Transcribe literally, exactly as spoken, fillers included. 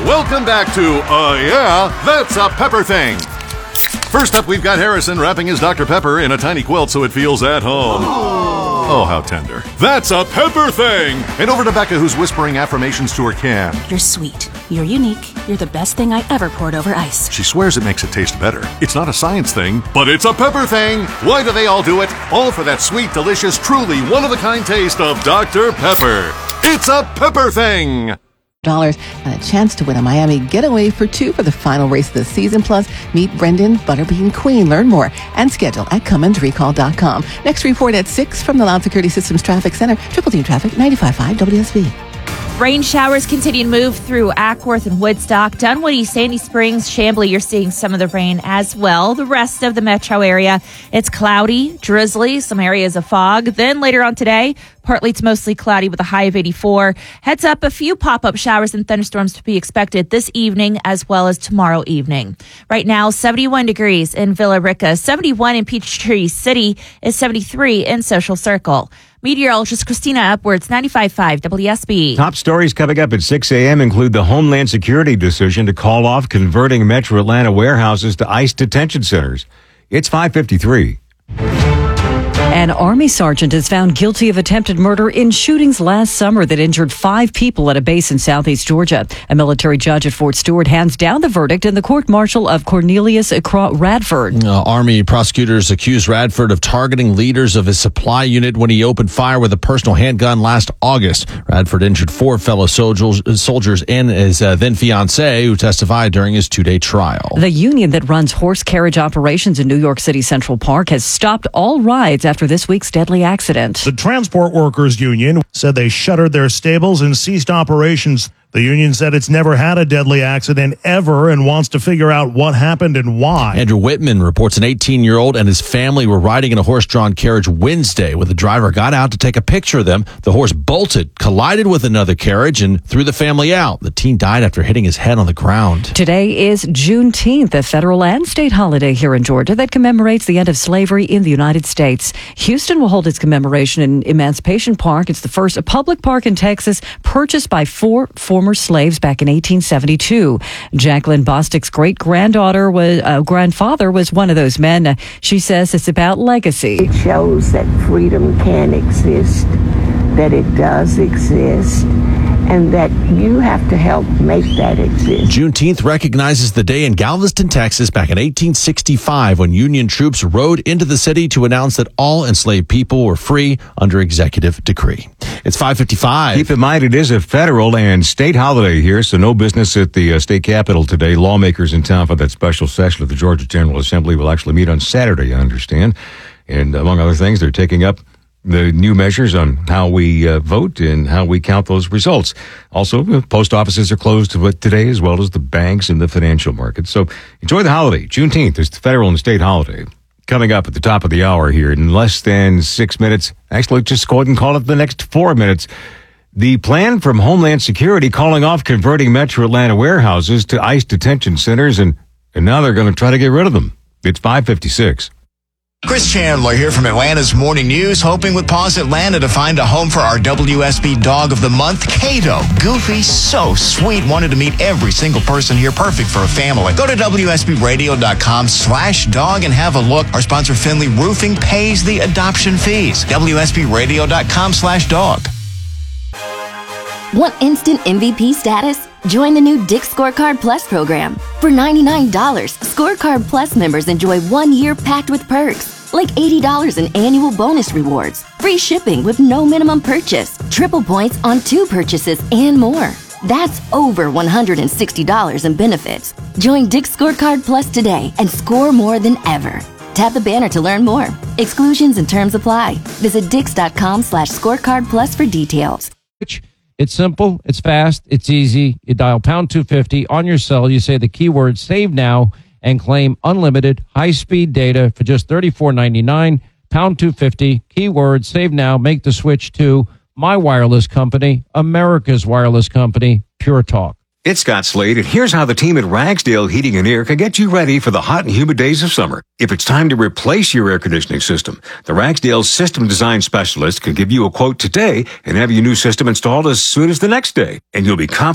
Welcome back to Uh Yeah, That's a Pepper Thing. First up, we've got Harrison wrapping his Doctor Pepper in a tiny quilt so it feels at home. Oh, how tender. That's a Pepper Thing! And over to Becca, who's whispering affirmations to her can. You're sweet. You're unique. You're the best thing I ever poured over ice. She swears it makes it taste better. It's not a science thing, but it's a pepper thing. Why do they all do it? All for that sweet, delicious, truly one-of-a-kind taste of Doctor Pepper. It's a Pepper Thing! Dollars and a chance to win a Miami getaway for two for the final race of the season. Plus, meet Brendan Butterbean Queen. Learn more and schedule at cummins recall dot com. Next report at six from the Loud Security Systems Traffic Center. Triple Team Traffic, ninety-five point five W S B. Rain showers continue to move through Ackworth and Woodstock. Dunwoody, Sandy Springs, Chamblee, you're seeing some of the rain as well. The rest of the metro area, it's cloudy, drizzly, some areas of fog. Then later on today, partly to mostly cloudy with a high of eighty-four. Heads up, a few pop-up showers and thunderstorms to be expected this evening as well as tomorrow evening. Right now, seventy-one degrees in Villa Rica, seventy-one in Peachtree City, is seventy-three in Social Circle. Meteorologist Christina Upwards, ninety-five point five W S B. Top stories coming up at six a.m. include the Homeland Security decision to call off converting Metro Atlanta warehouses to ICE detention centers. It's five fifty-three. An Army sergeant is found guilty of attempted murder in shootings last summer that injured five people at a base in southeast Georgia. A military judge at Fort Stewart hands down the verdict in the court-martial of Cornelius Radford. Uh, Army prosecutors accused Radford of targeting leaders of his supply unit when he opened fire with a personal handgun last August. Radford injured four fellow soldiers, soldiers and his uh, then-fiancée, who testified during his two-day trial. The union that runs horse carriage operations in New York City Central Park has stopped all rides after this week's deadly accident. The Transport Workers Union said they shuttered their stables and ceased operations. The union said it's never had a deadly accident ever and wants to figure out what happened and why. Andrew Whitman reports an eighteen-year-old and his family were riding in a horse-drawn carriage Wednesday when the driver got out to take a picture of them. The horse bolted, collided with another carriage, and threw the family out. The teen died after hitting his head on the ground. Today is Juneteenth, a federal and state holiday here in Georgia that commemorates the end of slavery in the United States. Houston will hold its commemoration in Emancipation Park. It's the first public park in Texas purchased by four former slaves back in eighteen seventy-two. Jacqueline Bostic's great-granddaughter was uh, grandfather was one of those men. Uh, she says it's about legacy. It shows that freedom can exist, that it does exist, and that you have to help make that exist. Juneteenth recognizes the day in Galveston, Texas, back in eighteen sixty-five when Union troops rode into the city to announce that all enslaved people were free under executive decree. It's five fifty-five. Keep in mind, it is a federal and state holiday here, so no business at the uh, state capitol today. Lawmakers in town for that special session of the Georgia General Assembly will actually meet on Saturday, I understand. And among other things, they're taking up the new measures on how we uh, vote and how we count those results. Also, uh, post offices are closed today, as well as the banks and the financial markets. So enjoy the holiday. Juneteenth is the federal and state holiday. Coming up at the top of the hour here in less than six minutes. Actually, just go ahead and call it the next four minutes. The plan from Homeland Security calling off converting Metro Atlanta warehouses to ICE detention centers, and, and now they're going to try to get rid of them. It's five fifty-six. Chris Chandler here from Atlanta's Morning News, hoping with Paws Atlanta to find a home for our W S B Dog of the Month, Kato. Goofy, so sweet, wanted to meet every single person here, perfect for a family. Go to W S B radio dot com slash dog and have a look. Our sponsor, Finley Roofing, pays the adoption fees. W S B radio dot com slash dog. Want instant M V P status? Join the new Dick's Scorecard Plus program. For ninety-nine dollars, Scorecard Plus members enjoy one year packed with perks, like eighty dollars in annual bonus rewards, free shipping with no minimum purchase, triple points on two purchases, and more. That's over one hundred sixty dollars in benefits. Join Dick's Scorecard Plus today and score more than ever. Tap the banner to learn more. Exclusions and terms apply. Visit dix dot com slash scorecard plus for details. It's simple, it's fast, it's easy. You dial pound two fifty on your cell, you say the keyword save now, and claim unlimited high-speed data for just thirty-four ninety-nine. Pound two fifty, keyword save now, make the switch to my wireless company, America's wireless company, Pure Talk. It's Scott Slade, and here's how the team at Ragsdale Heating and Air can get you ready for the hot and humid days of summer. If it's time to replace your air conditioning system, the Ragsdale System Design Specialist can give you a quote today and have your new system installed as soon as the next day. And you'll be confident